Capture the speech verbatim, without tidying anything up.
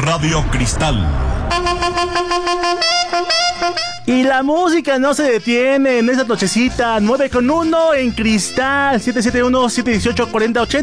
Radio Cristal. Y la música no se detiene en esa nochecita. nueve con uno en Cristal. siete siete uno, siete uno ocho, cuatro cero ocho